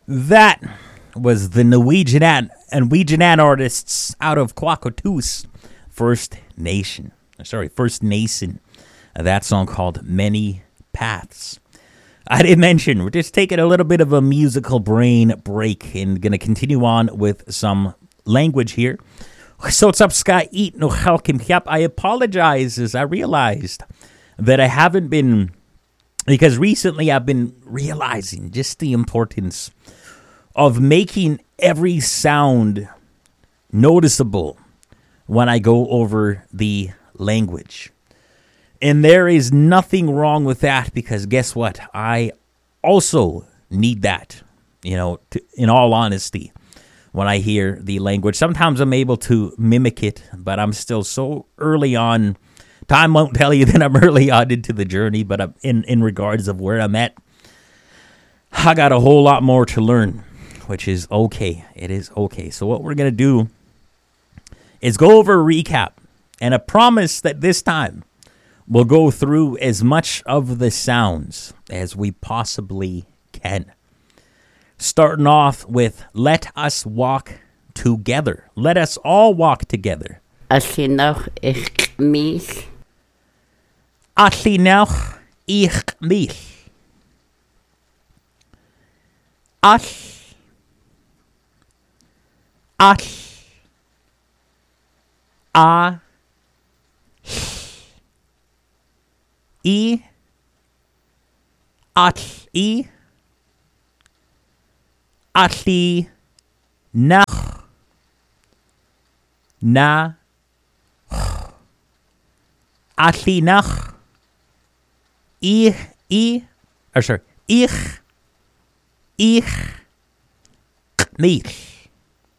That was the Norwegian artists out of Kwakwatus First Nation. First Nation. That song called Many Paths. I did mention we're just taking a little bit of a musical brain break and going to continue on with some language here. So what's up, Sky Eat no Halkim Hyap. I apologize as I realized that I haven't been, because recently I've been realizing just the importance of making every sound noticeable when I go over the language. And there is nothing wrong with that, because guess what? I also need that, in all honesty, when I hear the language. Sometimes I'm able to mimic it, but I'm still so early on. Time won't tell you that I'm early on into the journey, but I'm in regards of where I'm at, I got a whole lot more to learn, which is okay. It is okay. So what we're going to do is go over a recap, and a promise that this time we'll go through as much of the sounds as we possibly can. Starting off with Let Us Walk Together. Let us all walk together. Alli noch ich mich. Alli noch ich mich. All. A. I. I. Alli nach na alli nach ich mich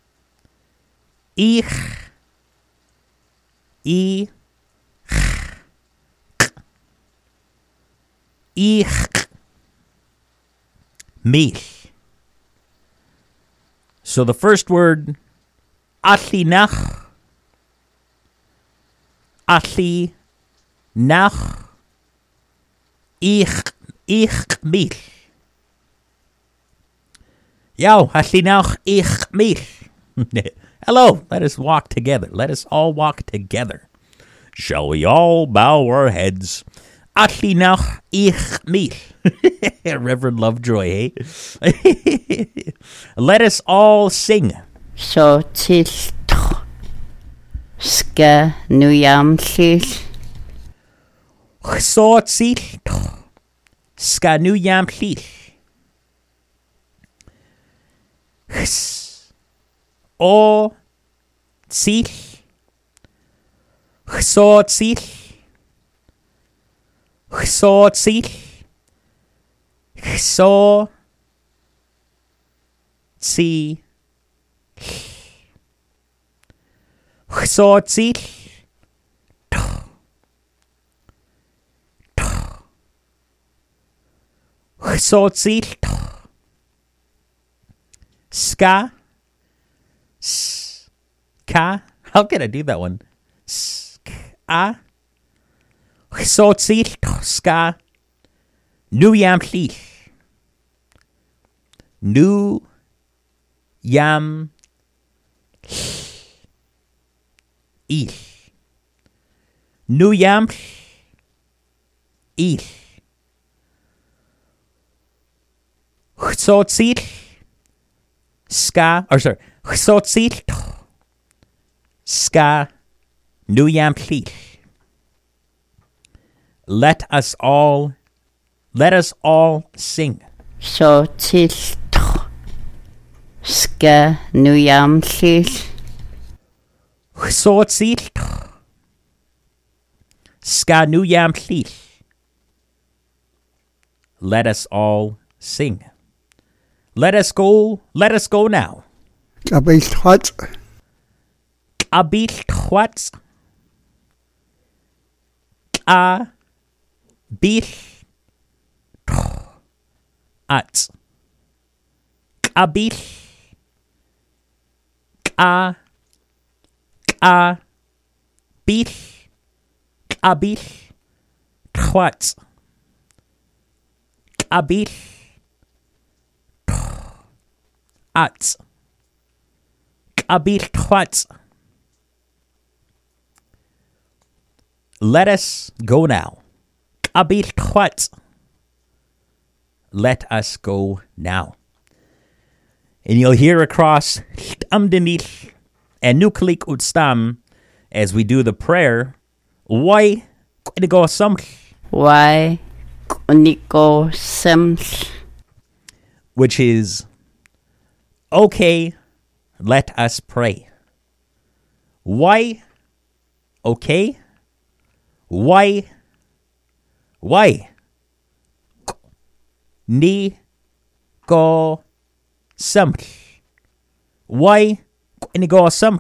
ich mich. So the first word, alli nach, ich mich. Yo, alli nach, ich mich. Hello, let us walk together. Let us all walk together. Shall we all bow our heads? Alli nach, ich mich. Reverend Lovejoy, eh? Let us all sing. So tillt ska nujamlill. So tillt ska nujamlill. O tillt. So tillt. So tillt. So si so si so si ska how can I do that one? Ska so si ska nu yam pli. Nu yam il. Nu yam il. Sotzil ska sotzil ska nu yam pli. Let us all sing. So tillt ska nujamlill. So tillt ska nujamlill. Let us all sing. Let us go now. Abilhot. Abilhot. At. Abil. Bil. Abil. What? Abil. At. Kabit. Let us go now. Kabit. Let us go now. And you'll hear across Amdenich and Nuklik Utstam as we do the prayer. Why go some? Why Niko Sims? Which is, okay, let us pray. Why? Okay. Why? Ni go some. Why ni go some?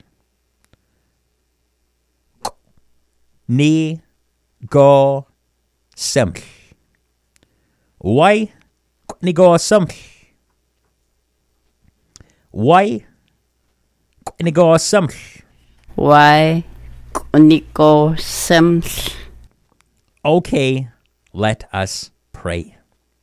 Ni go some. Why ni go some? Why ni go some? Why Niko Sims? Okay, let us pray.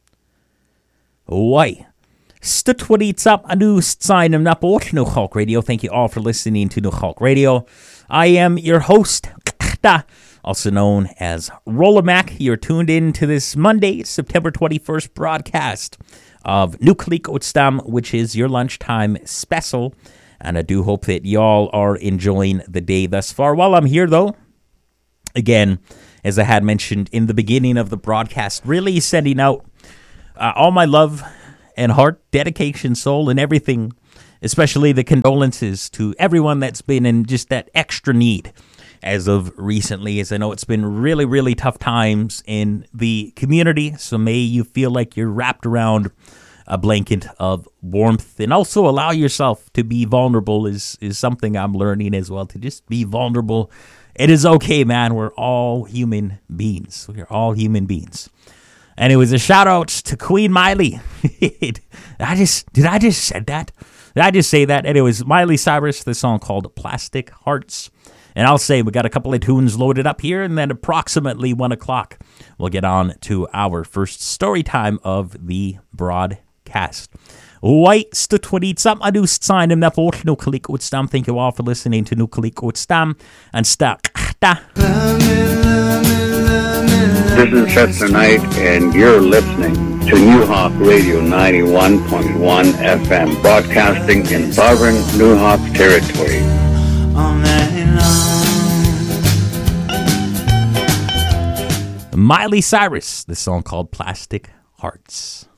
Why? Stutwaditsap anu sign of Napot No Hulk Radio. Thank you all for listening to No Hulk Radio. I am your host, also known as Rolamac. You're tuned in to this Monday, September 21st broadcast of Nuklik Utstam, which is your lunchtime special. And I do hope that y'all are enjoying the day thus far. While I'm here, though, again, as I had mentioned in the beginning of the broadcast, really sending out all my love and heart, dedication, soul, and everything, especially the condolences to everyone that's been in just that extra need as of recently, as I know it's been really, really tough times in the community. So may you feel like you're wrapped around a blanket of warmth, and also allow yourself to be vulnerable is something I'm learning as well, to just be vulnerable. It is okay, man. We're all human beings. We're all human beings. And it was a shout out to Queen Miley. Did I just say that? Did I just say that? And it was Miley Cyrus, the song called Plastic Hearts. And I'll say we got a couple of tunes loaded up here, and then approximately 1 o'clock, we'll get on to our first story time of the broadcast. White Stutwadi Sam Adu sign him that for Nukalik Utstam. Thank you all for listening to Nukalik Utstam and stuck. This is Chester Knight, and you're listening to New Hawk Radio 91.1 FM, broadcasting in sovereign New Hawk territory. Miley Cyrus, the song called Plastic Hearts.